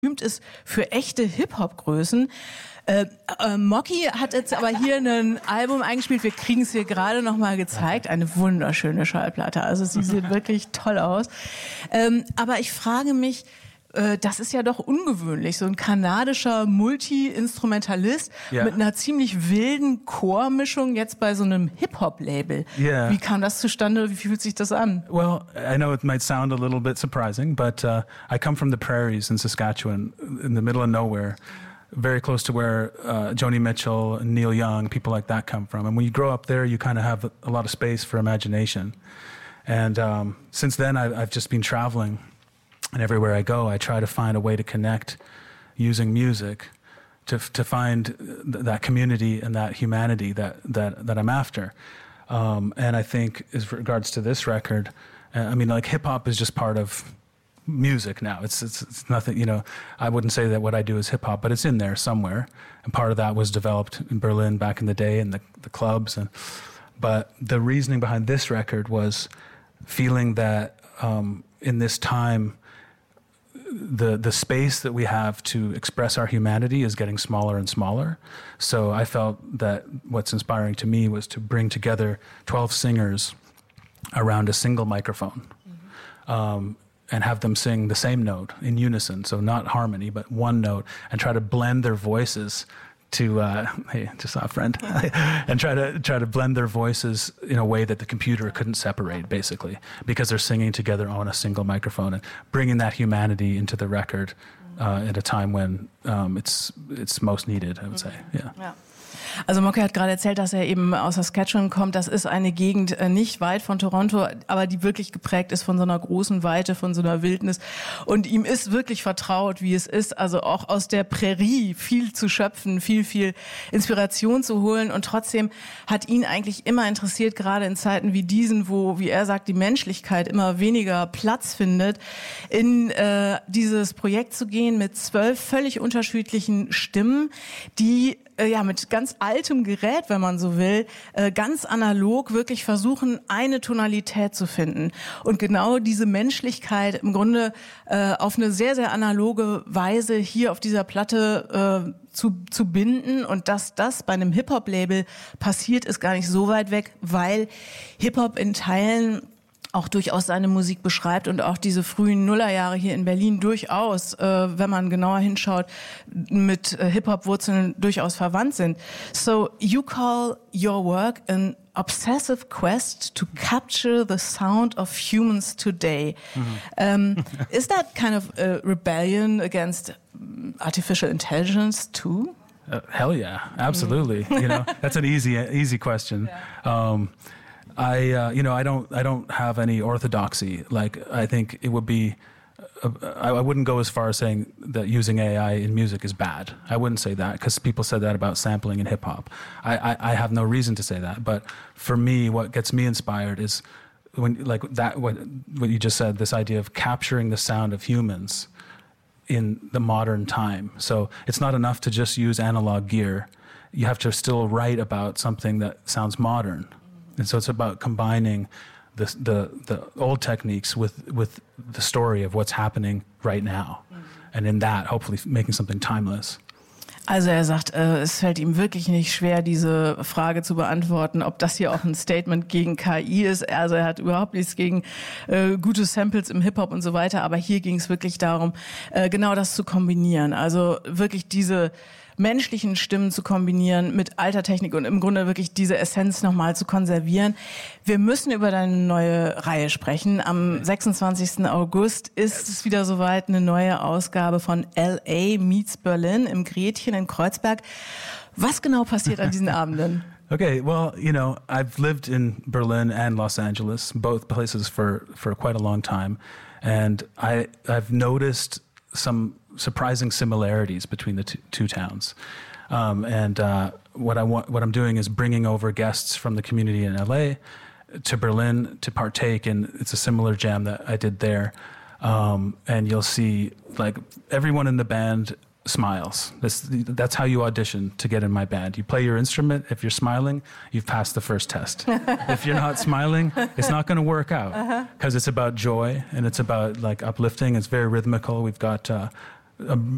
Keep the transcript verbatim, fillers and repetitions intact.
berühmt ist für echte Hip-Hop-Größen. Äh, äh, Mocky hat jetzt aber hier ein Album eingespielt, wir kriegen es hier gerade noch mal gezeigt, eine wunderschöne Schallplatte, also sie sieht wirklich toll aus. Ähm, aber ich frage mich, äh, das ist ja doch ungewöhnlich, so ein kanadischer Multi-Instrumentalist yeah. mit einer ziemlich wilden Chormischung jetzt bei so einem Hip-Hop-Label. Yeah. Wie kam das zustande, wie fühlt sich das an? Well, I know it might sound a little bit surprising, but uh, I come from the prairies in Saskatchewan, in the middle of nowhere. Very close to where uh, Joni Mitchell and Neil Young, people like that come from. And when you grow up there, you kind of have a lot of space for imagination. And um, since then, I've, I've just been traveling. And everywhere I go, I try to find a way to connect using music to to find th- that community and that humanity that, that, that I'm after. Um, and I think as regards to this record, uh, I mean, like hip-hop is just part of music now. It's, it's it's nothing, you know, I wouldn't say that what I do is hip hop, but it's in there somewhere. And part of that was developed in Berlin back in the day in the, the clubs. And but the reasoning behind this record was feeling that um, in this time, the the space that we have to express our humanity is getting smaller and smaller. So I felt that what's inspiring to me was to bring together twelve singers around a single microphone. Mm-hmm. Um, and have them sing the same note in unison, so not harmony, but one note, and try to blend their voices to, uh, hey, just saw a friend, and try to try to blend their voices in a way that the computer couldn't separate, basically, because they're singing together on a single microphone and bringing that humanity into the record uh, at a time when um, it's it's most needed, I would say, yeah. yeah. Also Mocky hat gerade erzählt, dass er eben aus Saskatchewan kommt. Das ist eine Gegend äh, nicht weit von Toronto, aber die wirklich geprägt ist von so einer großen Weite, von so einer Wildnis. Und ihm ist wirklich vertraut, wie es ist, also auch aus der Prärie viel zu schöpfen, viel, viel Inspiration zu holen. Und trotzdem hat ihn eigentlich immer interessiert, gerade in Zeiten wie diesen, wo, wie er sagt, die Menschlichkeit immer weniger Platz findet, in äh, dieses Projekt zu gehen mit zwölf völlig unterschiedlichen Stimmen, die ja, mit ganz altem Gerät, wenn man so will, ganz analog wirklich versuchen, eine Tonalität zu finden. Und genau diese Menschlichkeit im Grunde äh, auf eine sehr, sehr analoge Weise hier auf dieser Platte äh, zu, zu binden. Und dass das bei einem Hip-Hop-Label passiert, ist gar nicht so weit weg, weil Hip-Hop in Teilen auch durchaus seine Musik beschreibt und auch diese frühen Nullerjahre hier in Berlin durchaus, äh, wenn man genauer hinschaut, mit äh, Hip-Hop-Wurzeln durchaus verwandt sind. So you call your work an obsessive quest to capture the sound of humans today. Mm-hmm. Um, is that kind of a rebellion against artificial intelligence too? Uh, hell yeah, absolutely. Mm. You know, that's an easy, easy question. Yeah. Um, I, uh, you know, I don't, I don't have any orthodoxy. Like, I think it would be, uh, I, I wouldn't go as far as saying that using A I in music is bad. I wouldn't say that because people said that about sampling in hip hop. I, I, I have no reason to say that. But for me, what gets me inspired is when, like that, what, what you just said, this idea of capturing the sound of humans in the modern time. So it's not enough to just use analog gear. You have to still write about something that sounds modern. And so it's about combining the the, the old techniques with, with the story of what's happening right now. Mm-hmm. And in that, hopefully making something timeless. Also er sagt, äh, es fällt ihm wirklich nicht schwer, diese Frage zu beantworten, ob das hier auch ein Statement gegen K I ist. Also er hat überhaupt nichts gegen äh, gute Samples im Hip-Hop und so weiter. Aber hier ging es wirklich darum, äh, genau das zu kombinieren. Also wirklich diese menschlichen Stimmen zu kombinieren mit alter Technik und im Grunde wirklich diese Essenz nochmal zu konservieren. Wir müssen über deine neue Reihe sprechen. Am sechsundzwanzigsten August ist es wieder soweit, eine neue Ausgabe von L A Meets Berlin im Gretchen in Kreuzberg. Was genau passiert an diesen Abenden? Okay, well, you know, I've lived in Berlin and Los Angeles, both places for, for quite a long time. And I, I've noticed some surprising similarities between the two, two towns. Um, and uh, what I want, what I'm doing is bringing over guests from the community in L A to Berlin to partake in, it's a similar jam that I did there. Um, and you'll see like everyone in the band smiles. That's, that's how you audition to get in my band. You play your instrument. If you're smiling, you've passed the first test. If you're not smiling, it's not going to work out because uh-huh. it's about joy and it's about like uplifting. It's very rhythmical. We've got uh, a